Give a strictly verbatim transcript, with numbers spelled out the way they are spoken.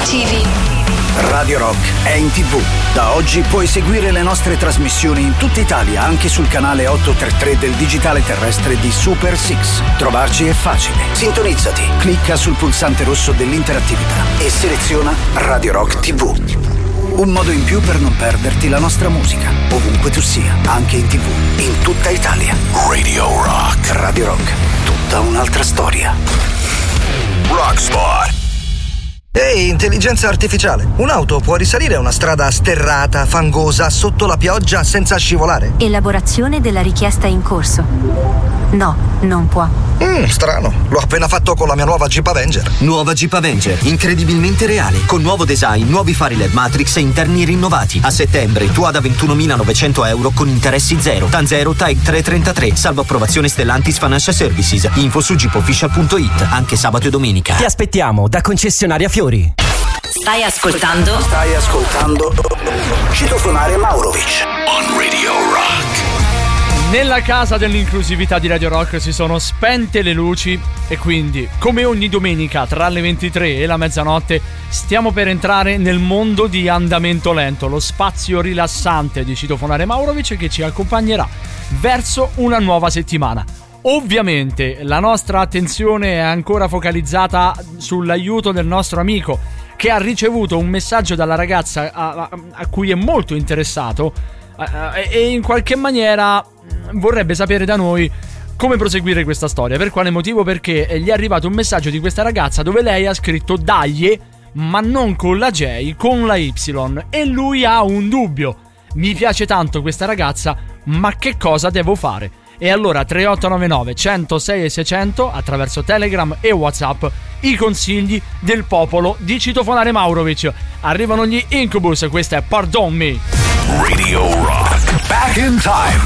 T V. Radio Rock è in tivù. Da oggi puoi seguire le nostre trasmissioni in tutta Italia anche sul canale ottocentotrentatré del digitale terrestre di Super sei. Trovarci è facile. Sintonizzati, clicca sul pulsante rosso dell'interattività e seleziona Radio Rock tivù. Un modo in più per non perderti la nostra musica, ovunque tu sia, anche in tivù, in tutta Italia. Radio Rock. Radio Rock, tutta un'altra storia. Rockspot. Ehi, intelligenza artificiale, un'auto può risalire una strada sterrata, fangosa, sotto la pioggia, senza scivolare? Elaborazione della richiesta in corso. No, non può. Mm, strano, l'ho appena fatto con la mia nuova Jeep Avenger. Nuova Jeep Avenger, incredibilmente reale, con nuovo design, nuovi fari L E D Matrix e interni rinnovati. A settembre tu da ventunomilanovecento euro con interessi zero. T A N zero, T A E trecentotrentatré, salvo approvazione Stellantis Financial Services. Info su jeep official punto it, anche sabato e domenica. Ti aspettiamo da concessionaria Fiori. Stai ascoltando? Stai ascoltando Citofonare Maurovic On Radio Rock. Nella casa dell'inclusività di Radio Rock si sono spente le luci e quindi, come ogni domenica tra le ventitré e la mezzanotte, stiamo per entrare nel mondo di Andamento Lento, lo spazio rilassante di Citofonare Maurovic che ci accompagnerà verso una nuova settimana. Ovviamente la nostra attenzione è ancora focalizzata sull'aiuto del nostro amico che ha ricevuto un messaggio dalla ragazza a, a, a cui è molto interessato a, e in qualche maniera vorrebbe sapere da noi come proseguire questa storia. Per quale motivo? Perché gli è arrivato un messaggio di questa ragazza dove lei ha scritto Daglie, ma non con la J, con la Y, e lui ha un dubbio. Mi piace tanto questa ragazza, ma che cosa devo fare? E allora tre otto nove nove, centosei e seicento attraverso Telegram e WhatsApp i consigli del popolo di Citofonare Maurovic. Arrivano gli Incubus, questa è Pardon Me. Radio Rock. Back in time.